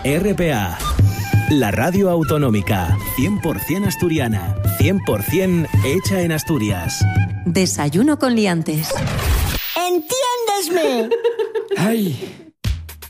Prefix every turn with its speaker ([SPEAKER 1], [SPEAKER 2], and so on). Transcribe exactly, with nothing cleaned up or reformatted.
[SPEAKER 1] R P A, la radio autonómica, cien por ciento asturiana, cien por ciento hecha en Asturias.
[SPEAKER 2] Desayuno con liantes.
[SPEAKER 3] ¡Entiéndesme!
[SPEAKER 4] ¡Ay!